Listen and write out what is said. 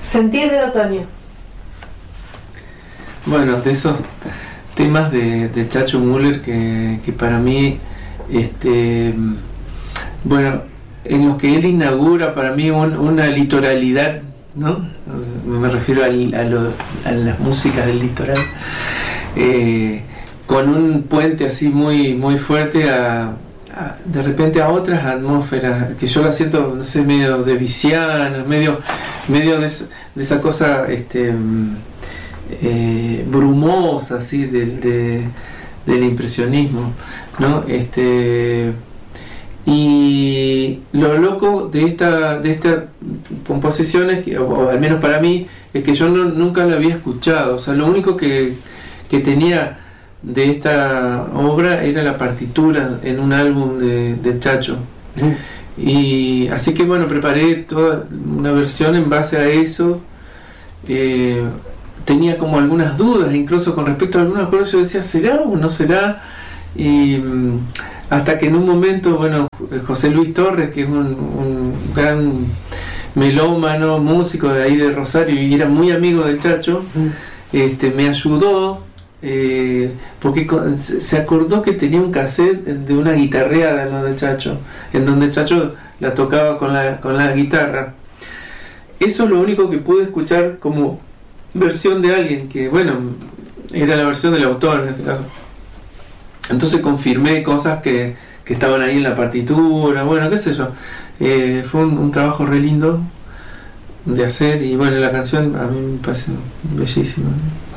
Sentir del otoño. Bueno, de esos temas de Chacho Müller que para mí, bueno, en los que él inaugura para mí una litoralidad, ¿no? Me refiero a las músicas del litoral, con un puente así muy, muy fuerte de repente a otras atmósferas que yo la siento, no sé, medio de Viziana, medio de esa cosa brumosa, así del impresionismo, ¿no? Y lo loco de esta composición es que, o al menos para mí, es que yo nunca la había escuchado. O sea, lo único que tenía de esta obra era la partitura en un álbum del Chacho. Y así que bueno, preparé toda una versión en base a eso. Tenía como algunas dudas, incluso con respecto a algunas cosas. Yo decía, ¿será o no será? Y hasta que en un momento, bueno, José Luis Torres, que es un gran melómano, músico de ahí de Rosario y era muy amigo del Chacho, me ayudó, porque se acordó que tenía un cassette de una guitarreada, ¿no?, del Chacho, en donde el Chacho la tocaba con la guitarra. Eso es lo único que pude escuchar como versión de alguien, que bueno, era la versión del autor en este caso. Entonces confirmé cosas que estaban ahí en la partitura, bueno, qué sé yo. Fue un trabajo re lindo de hacer, y bueno, la canción a mí me parece bellísima.